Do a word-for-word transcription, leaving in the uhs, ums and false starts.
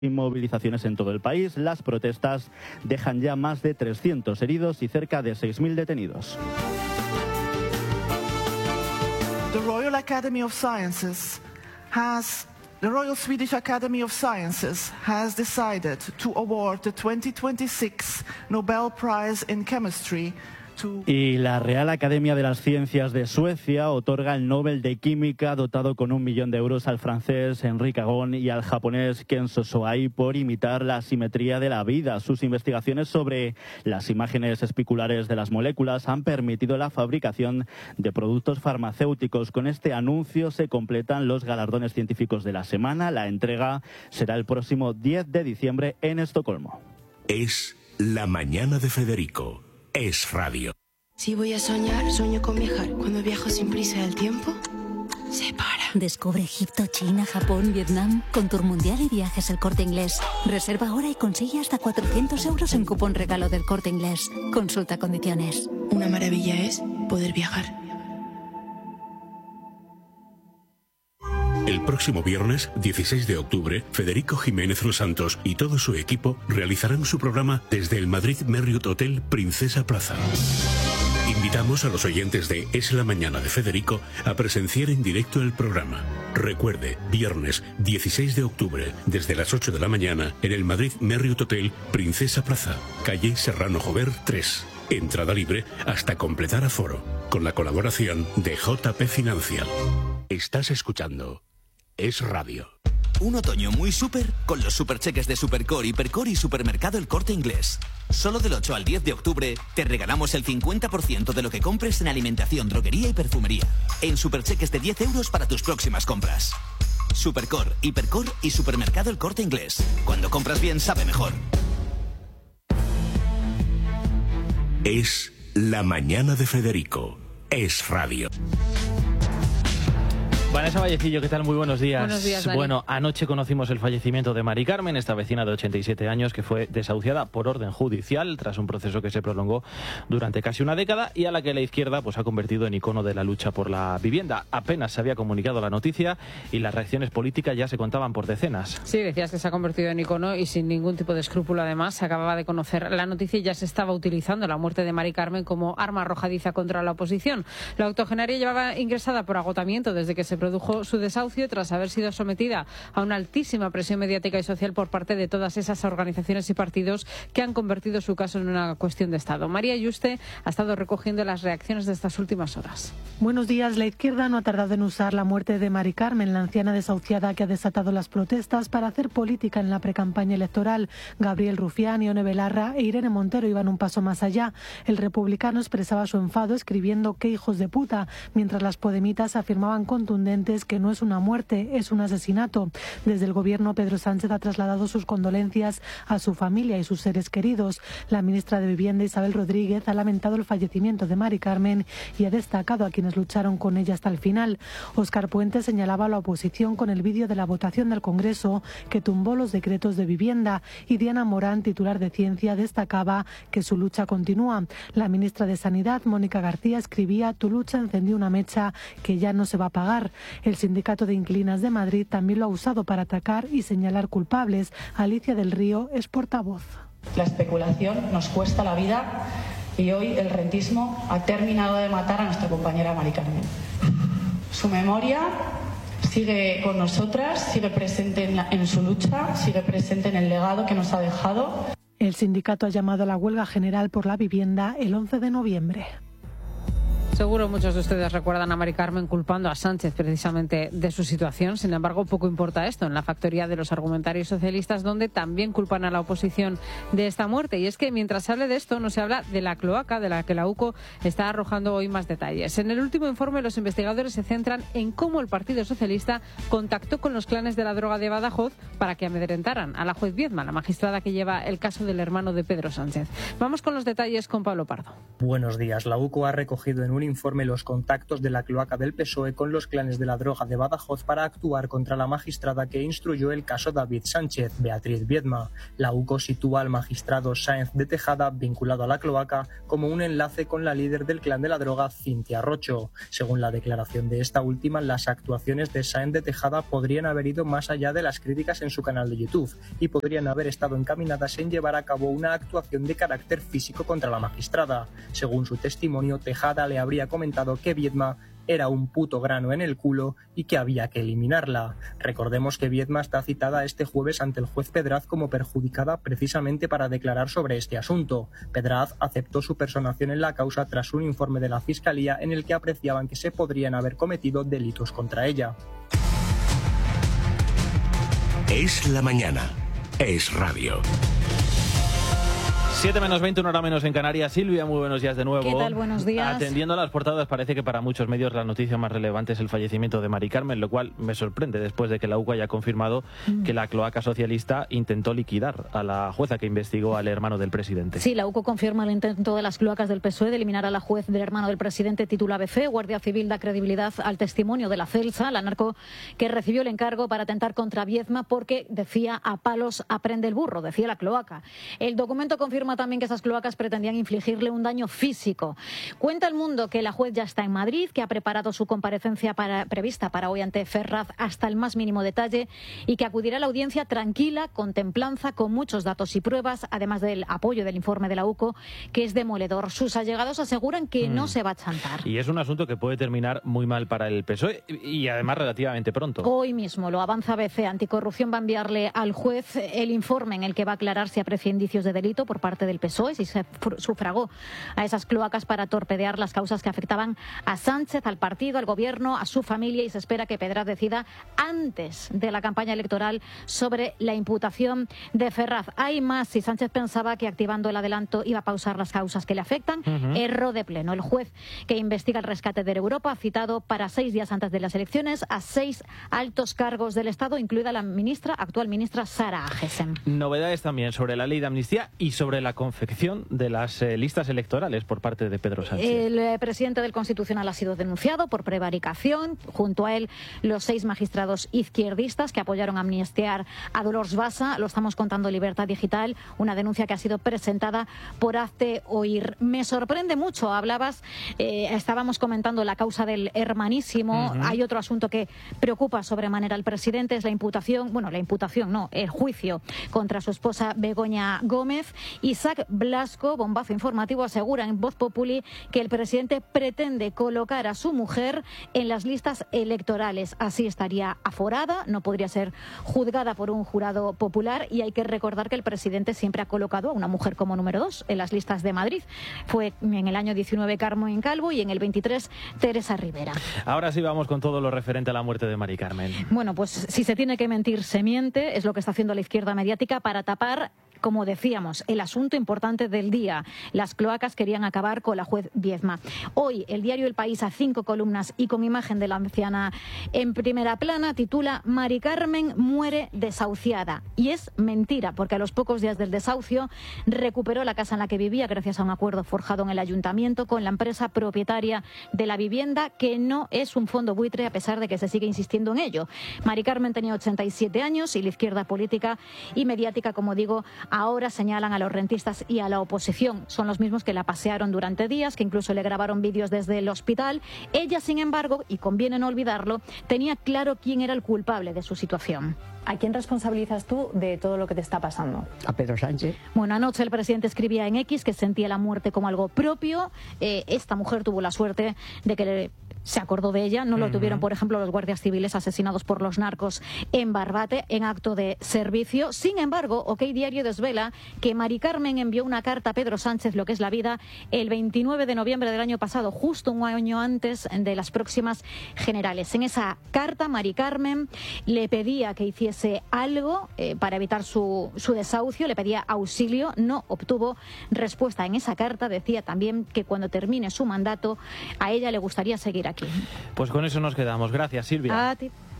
y movilizaciones en todo el país. Las protestas dejan ya más de trescientos heridos y cerca de seis mil detenidos. The Royal Academy of Sciences has The Royal Swedish Academy of Sciences has decided to award the twenty twenty-six Nobel Prize in Chemistry. Y la Real Academia de las Ciencias de Suecia otorga el Nobel de Química dotado con un millón de euros al francés Henri Cagon y al japonés Kenzo Soai por imitar la simetría de la vida. Sus investigaciones sobre las imágenes especulares de las moléculas han permitido la fabricación de productos farmacéuticos. Con este anuncio se completan los galardones científicos de la semana. La entrega será el próximo diez de diciembre en Estocolmo. Es la mañana de Federico. Es radio. Si voy a soñar, sueño con viajar. Cuando viajo sin prisa del tiempo, se para. Descubre Egipto, China, Japón, Vietnam. Con Tour Mundial y Viajes El Corte Inglés. Reserva ahora y consigue hasta cuatrocientos euros en cupón regalo del Corte Inglés. Consulta condiciones. Una maravilla es poder viajar. El próximo viernes, dieciséis de octubre, Federico Jiménez Los Santos y todo su equipo realizarán su programa desde el Madrid Marriott Hotel Princesa Plaza. Invitamos a los oyentes de Es la Mañana de Federico a presenciar en directo el programa. Recuerde, viernes dieciséis de octubre, desde las ocho de la mañana, en el Madrid Marriott Hotel Princesa Plaza, calle Serrano Jover tres. Entrada libre hasta completar aforo, con la colaboración de J P Financial. Estás escuchando Es Radio. Un otoño muy súper con los supercheques de Supercore, Hipercore y Supermercado El Corte Inglés. Solo del ocho al diez de octubre te regalamos el cincuenta por ciento de lo que compres en alimentación, droguería y perfumería. En supercheques de diez euros para tus próximas compras. Supercore, Hipercore y Supermercado El Corte Inglés. Cuando compras bien, sabe mejor. Es la mañana de Federico. Es Radio. Vanessa Vallecillo, ¿qué tal? Muy buenos días. Buenos días, Dani. Bueno, anoche conocimos el fallecimiento de Mari Carmen, esta vecina de ochenta y siete años que fue desahuciada por orden judicial tras un proceso que se prolongó durante casi una década y a la que la izquierda pues ha convertido en icono de la lucha por la vivienda. Apenas se había comunicado la noticia y las reacciones políticas ya se contaban por decenas. Sí, decías que se ha convertido en icono y sin ningún tipo de escrúpulo. Además, se acababa de conocer la noticia y ya se estaba utilizando la muerte de Mari Carmen como arma arrojadiza contra la oposición. La octogenaria llevaba ingresada por agotamiento desde que se produjo su desahucio tras haber sido sometida a una altísima presión mediática y social por parte de todas esas organizaciones y partidos que han convertido su caso en una cuestión de Estado. María Yuste ha estado recogiendo las reacciones de estas últimas horas. Buenos días. La izquierda no ha tardado en usar la muerte de Mari Carmen, la anciana desahuciada que ha desatado las protestas, para hacer política en la precampaña electoral. Gabriel Rufián, Ione Belarra e Irene Montero iban un paso más allá. El republicano expresaba su enfado escribiendo "qué hijos de puta", mientras las podemitas afirmaban contundentes que no es una muerte, es un asesinato. Desde el gobierno, Pedro Sánchez ha trasladado sus condolencias a su familia y sus seres queridos. La ministra de Vivienda, Isabel Rodríguez, ha lamentado el fallecimiento de Mari Carmen y ha destacado a quienes lucharon con ella hasta el final. Óscar Puente señalaba a la oposición con el vídeo de la votación del Congreso que tumbó los decretos de vivienda, y Diana Morán, titular de Ciencia, destacaba que su lucha continúa. La ministra de Sanidad, Mónica García, escribía: "Tu lucha encendió una mecha que ya no se va a apagar". El sindicato de inquilinas de Madrid también lo ha usado para atacar y señalar culpables. Alicia del Río es portavoz. La especulación nos cuesta la vida y hoy el rentismo ha terminado de matar a nuestra compañera Mari Carmen. Su memoria sigue con nosotras, sigue presente en, la, en su lucha, sigue presente en el legado que nos ha dejado. El sindicato ha llamado a la huelga general por la vivienda el once de noviembre. Seguro muchos de ustedes recuerdan a Mari Carmen culpando a Sánchez precisamente de su situación. Sin embargo, poco importa esto en la factoría de los argumentarios socialistas, donde también culpan a la oposición de esta muerte. Y es que mientras se hable de esto, no se habla de la cloaca, de la que la UCO está arrojando hoy más detalles. En el último informe, los investigadores se centran en cómo el Partido Socialista contactó con los clanes de la droga de Badajoz para que amedrentaran a la juez Viedma, la magistrada que lleva el caso del hermano de Pedro Sánchez. Vamos con los detalles con Pablo Pardo. Buenos días. La UCO ha recogido en un un informe los contactos de la cloaca del P S O E con los clanes de la droga de Badajoz para actuar contra la magistrada que instruyó el caso David Sánchez, Beatriz Viedma. La U C O sitúa al magistrado Sáenz de Tejada, vinculado a la cloaca, como un enlace con la líder del clan de la droga, Cintia Rocho. Según la declaración de esta última, las actuaciones de Sáenz de Tejada podrían haber ido más allá de las críticas en su canal de YouTube y podrían haber estado encaminadas en llevar a cabo una actuación de carácter físico contra la magistrada. Según su testimonio, Tejada le habría comentado que Viedma era un puto grano en el culo y que había que eliminarla. Recordemos que Viedma está citada este jueves ante el juez Pedraz como perjudicada precisamente para declarar sobre este asunto. Pedraz aceptó su personación en la causa tras un informe de la Fiscalía en el que apreciaban que se podrían haber cometido delitos contra ella. Es la mañana. Es radio. siete menos veinte, una hora menos en Canarias. Silvia, muy buenos días de nuevo. ¿Qué tal? Buenos días. Atendiendo a las portadas, parece que para muchos medios la noticia más relevante es el fallecimiento de Mari Carmen, lo cual me sorprende después de que la U C O haya confirmado mm. que la cloaca socialista intentó liquidar a la jueza que investigó al hermano del presidente. Sí, la U C O confirma el intento de las cloacas del P S O E de eliminar a la juez del hermano del presidente, titula A B C. Guardia Civil da credibilidad al testimonio de la Celsa, la narco que recibió el encargo para atentar contra Viedma porque, decía, a palos aprende el burro, decía la cloaca. El documento confirma también que esas cloacas pretendían infligirle un daño físico. Cuenta El Mundo que la juez ya está en Madrid, que ha preparado su comparecencia para, prevista para hoy ante Ferraz hasta el más mínimo detalle y que acudirá a la audiencia tranquila, con templanza, con muchos datos y pruebas, además del apoyo del informe de la U C O, que es demoledor. Sus allegados aseguran que mm. no se va a chantar. Y es un asunto que puede terminar muy mal para el P S O E y además relativamente pronto. Hoy mismo lo avanza A B C. Anticorrupción va a enviarle al juez el informe en el que va a aclarar si aprecia indicios de delito por parte del P S O E, si se sufragó a esas cloacas para torpedear las causas que afectaban a Sánchez, al partido, al gobierno, a su familia, y se espera que Pedraz decida antes de la campaña electoral sobre la imputación de Ferraz. Hay más. Si Sánchez pensaba que activando el adelanto iba a pausar las causas que le afectan, uh-huh. erró de pleno. El juez que investiga el rescate de Europa ha citado para seis días antes de las elecciones a seis altos cargos del Estado, incluida la ministra, actual ministra Sara Agesen. Novedades también sobre la ley de amnistía y sobre la confección de las eh, listas electorales por parte de Pedro Sánchez. El eh, presidente del Constitucional ha sido denunciado por prevaricación. Junto a él, los seis magistrados izquierdistas que apoyaron a amnistiar a Dolors Bassa. Lo estamos contando Libertad Digital, una denuncia que ha sido presentada por Hazte Oír. Me sorprende mucho. Hablabas, eh, estábamos comentando la causa del hermanísimo. Uh-huh. Hay otro asunto que preocupa sobremanera al presidente, es la imputación, bueno, la imputación no, el juicio contra su esposa Begoña Gómez. Isaac Blasco, bombazo informativo, asegura en Voz Populi que el presidente pretende colocar a su mujer en las listas electorales. Así estaría aforada, no podría ser juzgada por un jurado popular, y hay que recordar que el presidente siempre ha colocado a una mujer como número dos en las listas de Madrid. Fue en el año diecinueve Carmen Calvo y en el veintitrés Teresa Rivera. Ahora sí vamos con todo lo referente a la muerte de Mari Carmen. Bueno, pues si se tiene que mentir, se miente. Es lo que está haciendo la izquierda mediática para tapar, como decíamos, el asunto importante del día. Las cloacas querían acabar con la juez Viedma. Hoy el diario El País, a cinco columnas y con imagen de la anciana en primera plana, titula Mari Carmen muere desahuciada. Y es mentira, porque a los pocos días del desahucio recuperó la casa en la que vivía gracias a un acuerdo forjado en el ayuntamiento con la empresa propietaria de la vivienda, que no es un fondo buitre a pesar de que se sigue insistiendo en ello. Mari Carmen tenía ochenta y siete años y la izquierda política y mediática, como digo, ahora señalan a los rentistas y a la oposición. Son los mismos que la pasearon durante días, que incluso le grabaron vídeos desde el hospital. Ella, sin embargo, y conviene no olvidarlo, tenía claro quién era el culpable de su situación. ¿A quién responsabilizas tú de todo lo que te está pasando? A Pedro Sánchez. Bueno, anoche el presidente escribía en X que sentía la muerte como algo propio. Eh, esta mujer tuvo la suerte de que le... se acordó de ella. No lo uh-huh. tuvieron, por ejemplo, los guardias civiles asesinados por los narcos en Barbate en acto de servicio. Sin embargo, OK Diario desvela que Mari Carmen envió una carta a Pedro Sánchez, lo que es la vida, el veintinueve de noviembre del año pasado, justo un año antes de las próximas generales. En esa carta, Mari Carmen le pedía que hiciese algo eh, para evitar su, su desahucio, le pedía auxilio, no obtuvo respuesta en esa carta. Decía también que cuando termine su mandato, a ella le gustaría seguir aquí. Pues con eso nos quedamos. Gracias, Silvia. A ti.